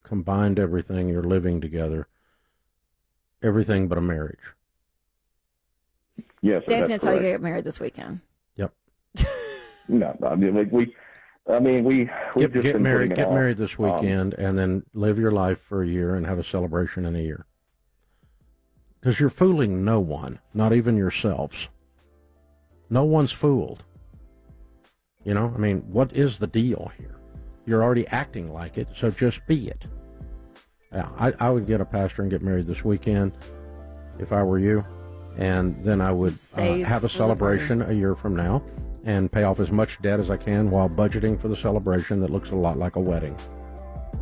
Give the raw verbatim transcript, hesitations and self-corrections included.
combined everything, you're living together, everything but a marriage. Yes, Dave's that's going to tell you correct. to get married this weekend. Yep. No, I mean, like we, I mean, we we Get, just get been married, putting it get off. married this Um, weekend, and then live your life for a year and have a celebration in a year. Because you're fooling no one, not even yourselves. No one's fooled. You know, I mean, what is the deal here? You're already acting like it, so just be it. Yeah, I, I would get a pastor and get married this weekend if I were you, and then I would uh, have a celebration a year from now and pay off as much debt as I can while budgeting for the celebration that looks a lot like a wedding.